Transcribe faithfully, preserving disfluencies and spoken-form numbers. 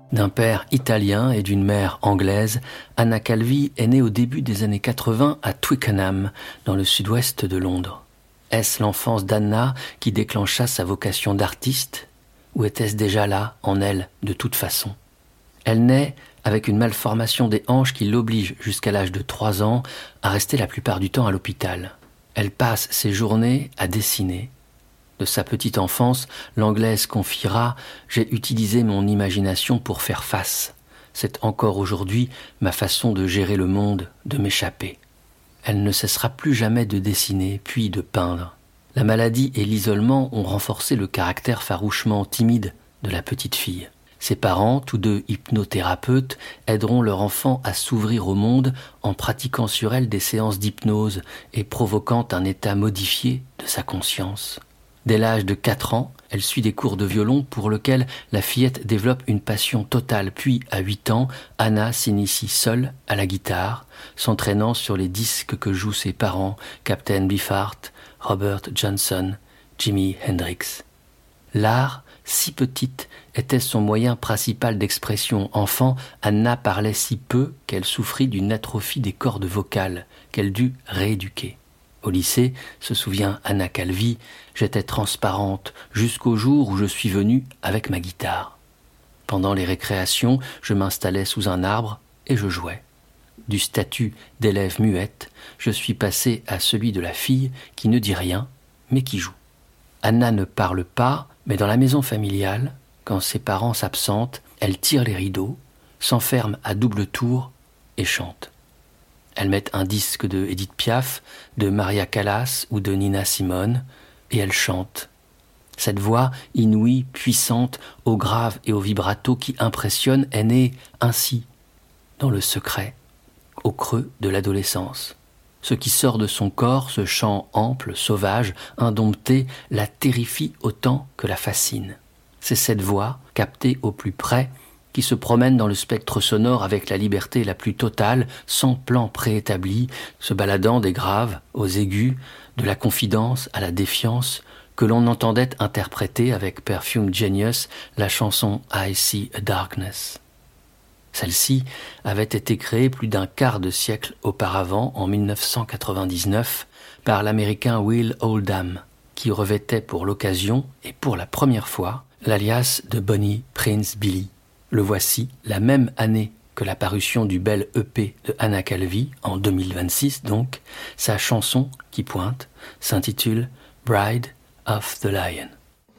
D'un père italien et d'une mère anglaise, Anna Calvi est née au début des années quatre-vingts à Twickenham, dans le sud-ouest de Londres. Est-ce l'enfance d'Anna qui déclencha sa vocation d'artiste, ou était-ce déjà là, en elle, de toute façon ? Elle naît avec une malformation des hanches qui l'oblige, jusqu'à l'âge de trois ans, à rester la plupart du temps à l'hôpital. Elle passe ses journées à dessiner. De sa petite enfance, l'Anglaise confiera « J'ai utilisé mon imagination pour faire face. C'est encore aujourd'hui ma façon de gérer le monde, de m'échapper. » Elle ne cessera plus jamais de dessiner, puis de peindre. La maladie et l'isolement ont renforcé le caractère farouchement timide de la petite fille. Ses parents, tous deux hypnothérapeutes, aideront leur enfant à s'ouvrir au monde en pratiquant sur elle des séances d'hypnose et provoquant un état modifié de sa conscience. Dès l'âge de quatre ans, elle suit des cours de violon pour lesquels la fillette développe une passion totale. Puis, à huit ans, Anna s'initie seule à la guitare, s'entraînant sur les disques que jouent ses parents, Captain Beefheart, Robert Johnson, Jimi Hendrix. L'art, si petite, était son moyen principal d'expression. Enfant, Anna parlait si peu qu'elle souffrit d'une atrophie des cordes vocales qu'elle dut rééduquer. Au lycée, se souvient Anna Calvi, j'étais transparente jusqu'au jour où je suis venue avec ma guitare. Pendant les récréations, je m'installais sous un arbre et je jouais. Du statut d'élève muette, je suis passée à celui de la fille qui ne dit rien, mais qui joue. Anna ne parle pas, mais dans la maison familiale, quand ses parents s'absentent, elle tire les rideaux, s'enferme à double tour et chante. Elle met un disque de Edith Piaf, de Maria Callas ou de Nina Simone, et elle chante. Cette voix inouïe, puissante, au grave et au vibrato qui impressionne est née ainsi, dans le secret, au creux de l'adolescence. Ce qui sort de son corps, ce chant ample, sauvage, indompté, la terrifie autant que la fascine. C'est cette voix, captée au plus près, qui se promène dans le spectre sonore avec la liberté la plus totale, sans plan préétabli, se baladant des graves aux aigus, de la confidence à la défiance, que l'on entendait interpréter avec Perfume Genius la chanson « I See a Darkness ». Celle-ci avait été créée plus d'un quart de siècle auparavant, en dix-neuf cent quatre-vingt-dix-neuf, par l'Américain Will Oldham, qui revêtait pour l'occasion, et pour la première fois, l'alias de Bonnie Prince Billy. Le voici, la même année que la parution du bel E P de Anna Calvi, en deux mille vingt-six donc, sa chanson qui pointe s'intitule « Bride of the Lion ».